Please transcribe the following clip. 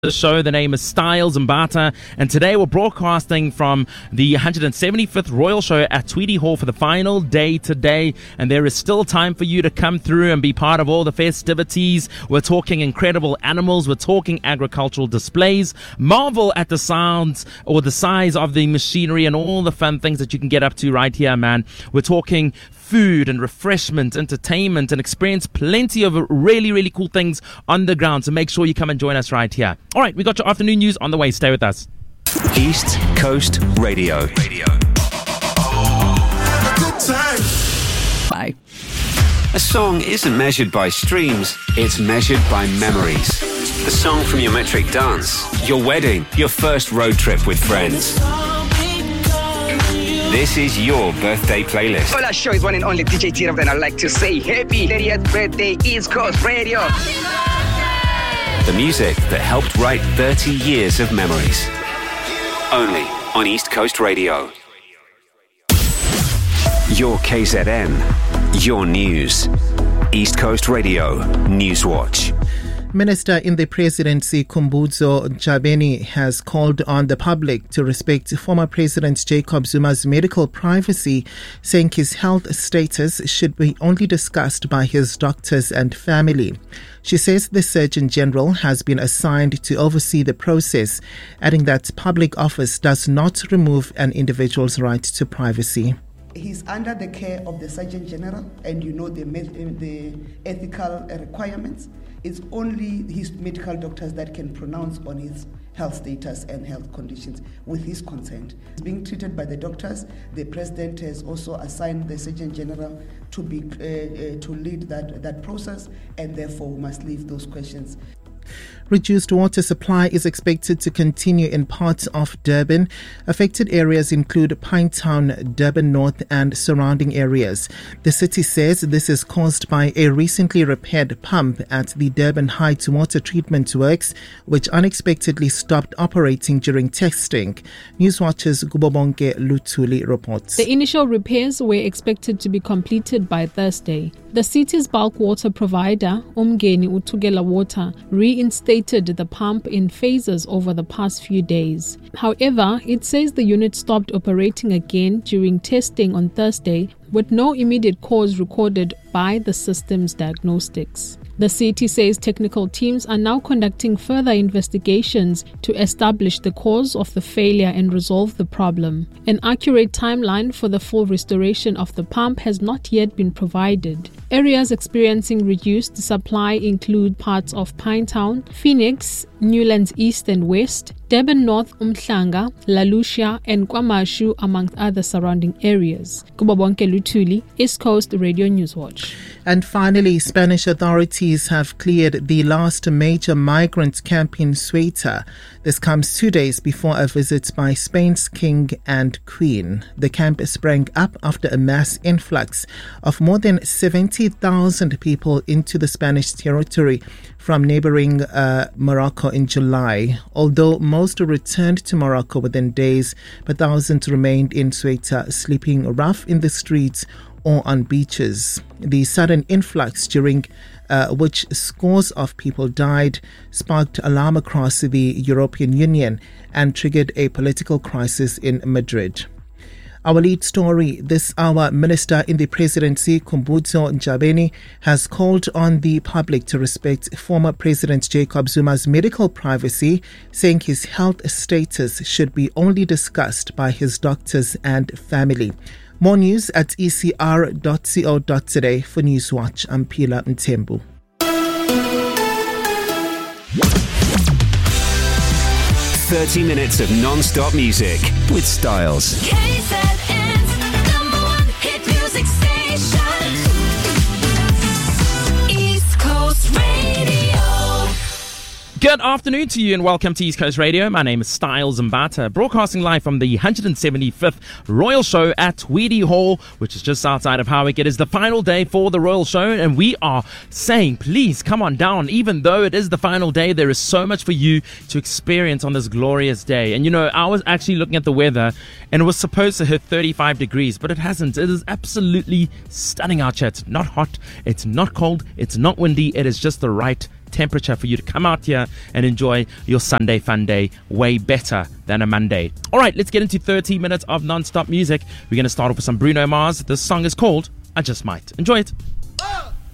The show. The name is Styles Mbata, and today we're broadcasting from the 175th Royal Show at Tweedy Hall for the final day today, and there is still time for you to come through and be part of all the festivities. We're talking incredible animals, we're talking agricultural displays, marvel at the sounds or the size of the machinery and all the fun things that you can get up to right here, man. We're talking food and refreshment, entertainment, and experience plenty of really cool things on the ground. So make sure you come and join us right here. All right, we got your afternoon news on the way. Stay with us. East Coast Radio. Good time. Bye. A song isn't measured by streams, it's measured by memories. The song from your metric dance, your wedding, your first road trip with friends. This is your birthday playlist. Well, our show is one and only DJ T-Rav, and I'd like to say happy 30th birthday, East Coast Radio. The music that helped write 30 years of memories. Only on East Coast Radio. Your KZN, your news. East Coast Radio Newswatch. Minister in the Presidency Khumbudzo Ntshavheni has called on the public to respect former President Jacob Zuma's medical privacy, saying his health status should be only discussed by his doctors and family. She says the Surgeon General has been assigned to oversee the process, adding that public office does not remove an individual's right to privacy. He's under the care of the Surgeon General, and you know the ethical requirements. It's only his medical doctors that can pronounce on his health status and health conditions with his consent. He's being treated by the doctors. The President has also assigned the Surgeon General to lead that process, and therefore we must leave those questions. Reduced water supply is expected to continue in parts of Durban. Affected areas include Pinetown, Durban North and surrounding areas. The city says this is caused by a recently repaired pump at the Durban Heights Water Treatment Works, which unexpectedly stopped operating during testing. Newswatch's Gubobonke Luthuli reports. The initial repairs were expected to be completed by Thursday. The city's bulk water provider, Umgeni Utugela Water, reinstated the pump in phases over the past few days. However, it says the unit stopped operating again during testing on Thursday, with no immediate cause recorded by the system's diagnostics. The city says technical teams are now conducting further investigations to establish the cause of the failure and resolve the problem. An accurate timeline for the full restoration of the pump has not yet been provided. Areas experiencing reduced supply include parts of Pinetown, Phoenix, Newlands East and West, Durban North, Umhlanga, La Lucia and KwaMashu, amongst other surrounding areas. Kubabonke Luthuli, East Coast Radio Newswatch. And finally, Spanish authorities have cleared the last major migrant camp in Ceuta. This comes 2 days before a visit by Spain's king and queen. The camp sprang up after a mass influx of more than 70,000 people into the Spanish territory from neighboring Morocco in July. Although most returned to Morocco within days, but thousands remained in Ceuta, sleeping rough in the streets or on beaches. The sudden influx, during which scores of people died, sparked alarm across the European Union and triggered a political crisis in Madrid. Our lead story this hour, Minister in the Presidency Khumbudzo Ntshavheni has called on the public to respect former President Jacob Zuma's medical privacy, saying his health status should be only discussed by his doctors and family. More news at ecr.co.za. For Newswatch, I'm Pila Ntembu. "30 minutes of non-stop music with Styles." KZN's #1 hit music station. East Coast Radio. Good afternoon to you and welcome to East Coast Radio. My name is Styles Mbata, broadcasting live from the 175th Royal Show at Tweedy Hall, which is just outside of Howick. It is the final day for the Royal Show, and we are saying, please come on down. Even though it is the final day, there is so much for you to experience on this glorious day. And you know, I was actually looking at the weather, and it was supposed to hit 35 degrees, but it hasn't. It is absolutely stunning out here. It's not hot, it's not cold, it's not windy. It is just the right temperature for you to come out here and enjoy your Sunday fun day way better than a Monday. All right, let's get into 30 minutes of non-stop music. We're going to start off with some Bruno Mars. This song is called I Just Might. Enjoy it.